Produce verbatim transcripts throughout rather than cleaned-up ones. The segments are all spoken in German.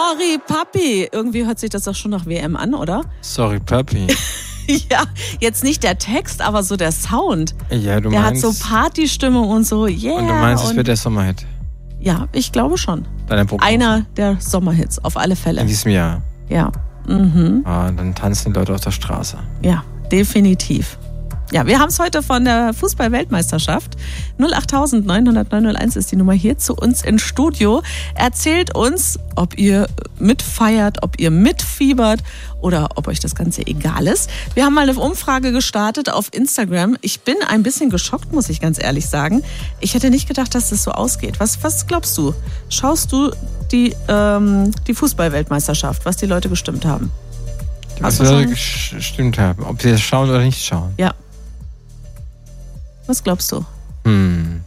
Sorry, Papi. Irgendwie hört sich das doch schon nach W M an, oder? Sorry, Papi. Ja, jetzt nicht der Text, aber so der Sound. Ja, du der meinst... Der hat so Partystimmung und so, yeah. Und du meinst, es und wird der Sommerhit? Ja, ich glaube schon. Deine Einer der Sommerhits, auf alle Fälle. In diesem Jahr? Ja. Mhm. Ah, dann tanzen die Leute auf der Straße. Ja, definitiv. Ja, wir haben es heute von der Fußball-Weltmeisterschaft. null acht neun null null neun null eins ist die Nummer hier zu uns ins Studio. Erzählt uns, ob ihr mitfeiert, ob ihr mitfiebert oder ob euch das Ganze egal ist. Wir haben mal eine Umfrage gestartet auf Instagram. Ich bin ein bisschen geschockt, muss ich ganz ehrlich sagen. Ich hätte nicht gedacht, dass das so ausgeht. Was, was glaubst du? Schaust du die, ähm, die Fußball-Weltmeisterschaft, was die Leute gestimmt haben? Was die Leute gestimmt haben, ob sie das schauen oder nicht schauen? Ja. Was glaubst du? Hm.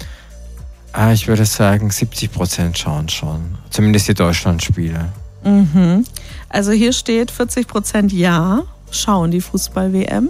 Ah, ich würde sagen, siebzig Prozent schauen schon. Zumindest die Deutschlandspiele. Mhm. Also hier steht vierzig Prozent ja, schauen die Fußball-W M.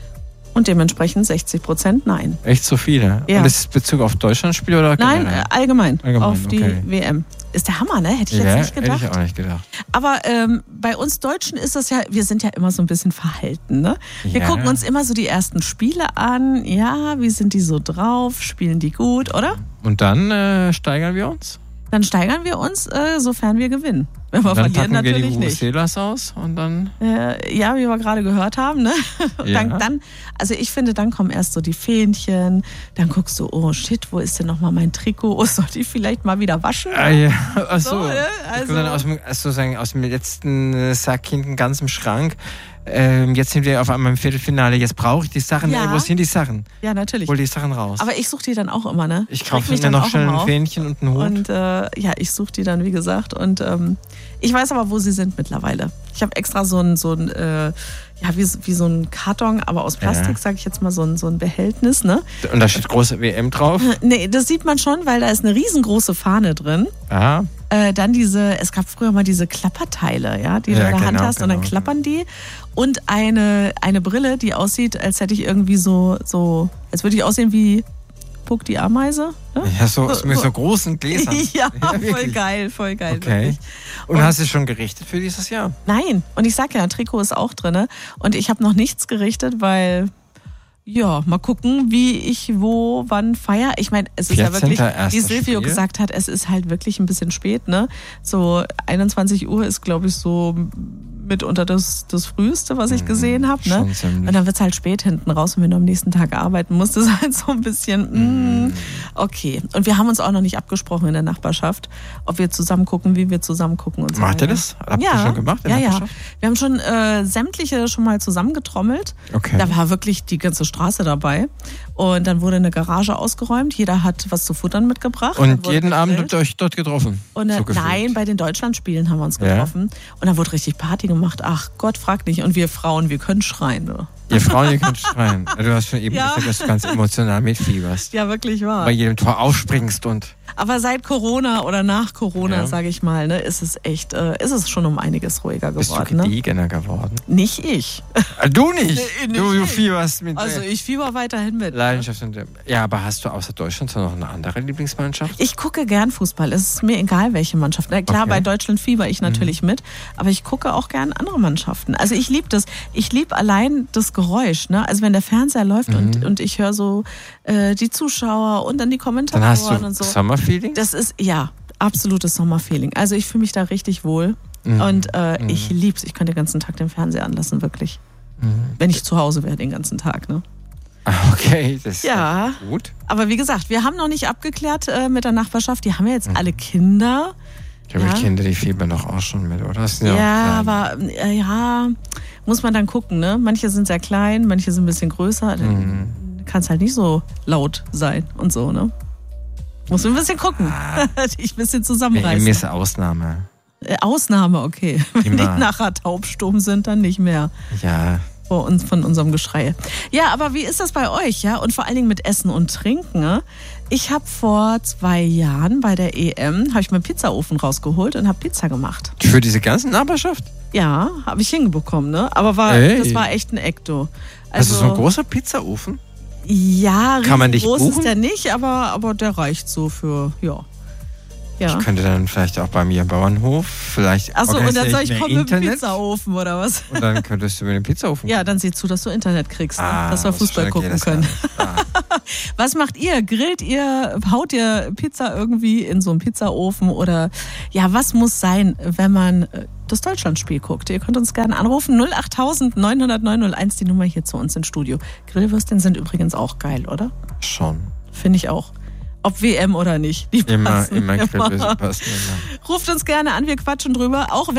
Und dementsprechend sechzig Prozent nein. Echt so viele? Ja. Und ist es Bezug auf Deutschlandspiele oder generell? Nein, allgemein, allgemein auf die okay. W M. Ist der Hammer, ne? Hätte ich ja, jetzt nicht gedacht. Hätte ich auch nicht gedacht. Aber ähm, bei uns Deutschen ist das ja, wir sind ja immer so ein bisschen verhalten, ne? Wir ja. gucken uns immer so die ersten Spiele an. Ja, wie sind die so drauf? Spielen die gut, oder? Und dann äh, steigern wir uns? Dann steigern wir uns, äh, sofern wir gewinnen. Wenn wir und dann verlieren, packen wir natürlich die nicht. Vuvuzelas aus und dann... Äh, ja, wie wir gerade gehört haben, ne? Ja. Dann, dann, also ich finde, dann kommen erst so die Fähnchen, dann guckst du, oh shit, wo ist denn nochmal mein Trikot? Oh, soll ich vielleicht mal wieder waschen? Ah, ja. Ach so. So, ne? Also Also- dann aus dem, sozusagen aus dem letzten Sack hinten ganz im Schrank. Ähm, jetzt sind wir auf einmal im Viertelfinale. Jetzt brauche ich die Sachen. Ja. Ey, wo sind die Sachen? Ja, natürlich. Hol die Sachen raus. Aber ich suche die dann auch immer, ne? ich Reg kaufe mich mir dann noch auch schnell immer ein auf. Fähnchen und einen Hut. Und äh, ja, ich suche die dann, wie gesagt. Und ähm, ich weiß aber, wo sie sind mittlerweile. Ich habe extra so ein, so ein äh, ja, wie, wie so ein Karton, aber aus Plastik, Ja. sage ich jetzt mal, so ein, so ein Behältnis, ne? Und da steht große W M drauf. Nee, das sieht man schon, weil da ist eine riesengroße Fahne drin. Aha. Äh, dann diese, es gab früher mal diese Klapperteile, ja, die Ja, du in der Hand genau, hast und dann genau. klappern die. Und eine, eine Brille, die aussieht, als hätte ich irgendwie so, so, als würde ich aussehen wie Puck die Ameise. Ne? Ja, so, so mit so großen Gläsern. Ja, voll wirklich. geil, voll geil. Okay. Wirklich. Und, Und- hast du schon gerichtet für dieses Jahr? Nein, und ich sag ja, ein Trikot ist auch drin. Und ich habe noch nichts gerichtet, weil, ja, mal gucken, wie ich wo, wann feier. Ich meine, es ist ja wirklich, wie Silvio Spiel. gesagt hat, es ist halt wirklich ein bisschen spät, ne? So einundzwanzig Uhr ist, glaube ich, so mitunter das, das Früheste, was ich gesehen habe, ne? Schon ziemlich. Und dann wird's halt spät hinten raus und wenn du am nächsten Tag arbeiten musst, ist halt so ein bisschen, mm, okay. Und wir haben uns auch noch nicht abgesprochen in der Nachbarschaft, ob wir zusammen gucken, wie wir zusammen gucken und so. Macht ihr weiter. das? Habt ihr Ja, schon gemacht in ja, der ja. Nachbarschaft? Wir haben schon äh, sämtliche schon mal zusammengetrommelt. Okay. Da war wirklich die ganze Straße dabei. Und dann wurde eine Garage ausgeräumt. Jeder hat was zu futtern mitgebracht. Dann Und wurde jeden Abend gegrillt. habt ihr euch dort getroffen? Und, äh, So gefühlt. nein, bei den Deutschlandspielen haben wir uns Ja. getroffen. Und dann wurde richtig Party gemacht. Ach Gott, frag nicht. Und wir Frauen, wir können schreien. Ne? Ihr Frauen, ihr könnt schreien. Du hast schon eben Ja. gesagt, dass du ganz emotional mitfieberst. Ja, wirklich wahr. Bei jedem Tor aufspringst und... Aber seit Corona oder nach Corona, Ja. sage ich mal, ne, ist es echt, äh, ist es schon um einiges ruhiger Bist du geworden. Ne? gediegener geworden? Nicht ich. Ah, du nicht! Nee, nicht du, du ich. fieberst mit Also äh, ich fieber weiterhin mit. Leidenschaft. Und, äh, ja, aber hast du außer Deutschland noch eine andere Lieblingsmannschaft? Ich gucke gern Fußball. Es ist mir egal, welche Mannschaft. Na klar, Okay. bei Deutschland fieber ich natürlich mit, aber ich gucke auch gern andere Mannschaften. Also ich liebe das. Ich liebe allein das Geräusch. Ne? Also wenn der Fernseher läuft und, und ich höre so äh, die Zuschauer und dann die Kommentatoren Dann hast du und so. Sommerfeeling? Das ist, ja, absolutes Sommerfeeling. Also ich fühle mich da richtig wohl. Und äh, ich lieb's. Ich könnte den ganzen Tag den Fernseher anlassen, wirklich. Wenn ich zu Hause wäre den ganzen Tag, ne? Ah, okay, das ist Ja. gut. Aber wie gesagt, wir haben noch nicht abgeklärt äh, mit der Nachbarschaft. Die haben ja jetzt alle Kinder. Ich glaube, Ja. ich kenne die Fiebern doch auch schon mit, oder? Das sind Ja, auch klein. aber äh, ja, muss man dann gucken, ne? Manche sind sehr klein, manche sind ein bisschen größer. Dann kann es halt nicht so laut sein und so, ne? Muss man ein bisschen gucken. Dich ein bisschen Bei zusammenreißen. mir ist eine Ausnahme. Äh, Ausnahme, okay. Wenn die Immer. nachher taubstumm sind, dann nicht mehr. Ja, Vor uns, von unserem Geschrei. Ja, aber wie ist das bei euch, ja? Und vor allen Dingen mit Essen und Trinken, ne? Ich habe vor zwei Jahren bei der E M, habe ich meinen Pizzaofen rausgeholt und habe Pizza gemacht. für diese ganze Nachbarschaft? Ja, habe ich hinbekommen, ne? Aber war, Ey. das war echt ein Ekto. Also, so ein großer Pizzaofen? Ja, Kann man dich groß buchen? ist der nicht, aber, aber der reicht so für, ja. Ja. Ich könnte dann vielleicht auch bei mir im Bauernhof, vielleicht Achso, und dann soll organisiere ich kommen mit dem Pizzaofen oder was? Und dann könntest du mit dem Pizzaofen Ja, dann sieh zu, dass du Internet kriegst, ne? Ah, dass wir Fußball so schnell geht gucken das können. gar nicht. Ah. Was macht ihr? Grillt ihr? Haut ihr Pizza irgendwie in so einen Pizzaofen? Oder ja, was muss sein, wenn man das Deutschlandspiel guckt? Ihr könnt uns gerne anrufen. null acht neun null null neun null eins, die Nummer hier zu uns ins Studio. Grillwürstchen sind übrigens auch geil, oder? Schon. Finde ich auch. Ob W M oder nicht. Die Immer, passen immer Grillwürstchen passen. Immer. Ruft uns gerne an, wir quatschen drüber. Auch wenn